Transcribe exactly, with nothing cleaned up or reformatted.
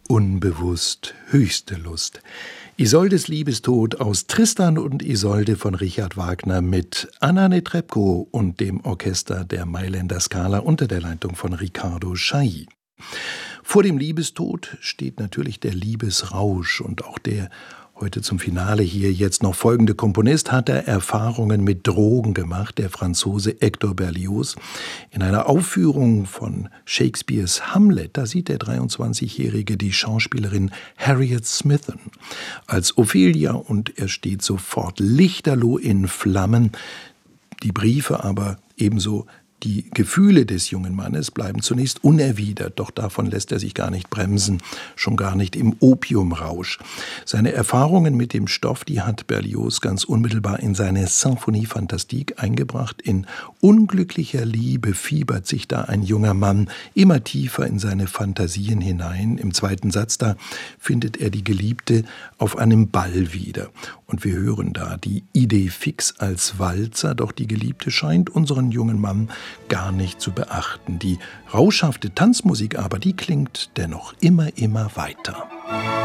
Unbewusst höchste Lust. Isoldes Liebestod aus Tristan und Isolde von Richard Wagner mit Anna Netrebko und dem Orchester der Mailänder Scala unter der Leitung von Riccardo Chailly. Vor dem Liebestod steht natürlich der Liebesrausch, und auch der heute zum Finale hier jetzt noch folgende Komponist hat er Erfahrungen mit Drogen gemacht, der Franzose Hector Berlioz. In einer Aufführung von Shakespeares Hamlet, da sieht der dreiundzwanzigjährige die Schauspielerin Harriet Smithson als Ophelia, und er steht sofort lichterloh in Flammen. Die Briefe aber ebenso die Gefühle des jungen Mannes bleiben zunächst unerwidert, doch davon lässt er sich gar nicht bremsen, schon gar nicht im Opiumrausch. Seine Erfahrungen mit dem Stoff, die hat Berlioz ganz unmittelbar in seine Symphonie Fantastique eingebracht. In unglücklicher Liebe fiebert sich da ein junger Mann immer tiefer in seine Fantasien hinein. Im zweiten Satz da findet er die Geliebte auf einem Ball wieder. Und wir hören da die Idee fix als Walzer, doch die Geliebte scheint unseren jungen Mann gar nicht zu beachten. Die rauschhafte Tanzmusik aber, die klingt dennoch immer, immer weiter.